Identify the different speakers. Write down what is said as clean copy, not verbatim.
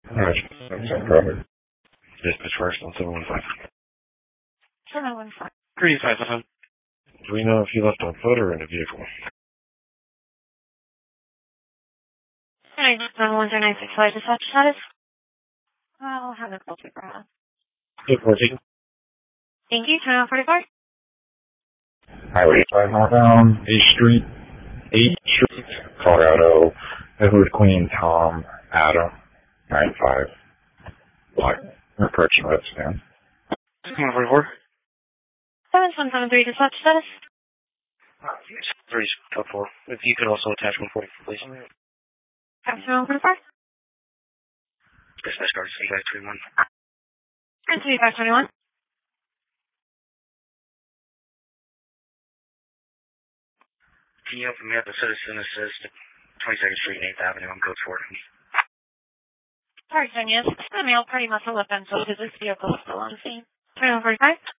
Speaker 1: Alright, go ahead. Dispatch first on 715.
Speaker 2: 715.
Speaker 3: 357.
Speaker 1: Do we know if he left on foot or in a vehicle?
Speaker 2: Alright, 710-965 dispatch status. I'll have a call to Brad.
Speaker 1: 814.
Speaker 2: Thank you. Turn on 44.
Speaker 1: Highway 5 northbound, 8th Street, Colorado, Edward Queen, Tom, Adam, 95. Black. Correction, red stand.
Speaker 3: 44.
Speaker 2: 7173 dispatch status.
Speaker 3: 344. If you could also attach 144, please.
Speaker 2: Turn on 44.
Speaker 3: Dispatch card 3521.
Speaker 2: And 3521.
Speaker 3: Can you help me out? The citizen assist 22nd Street and 8th Avenue on code 4.
Speaker 2: Sorry, Sonia. The male party must have left until his vehicle is still on scene. Turn on 45.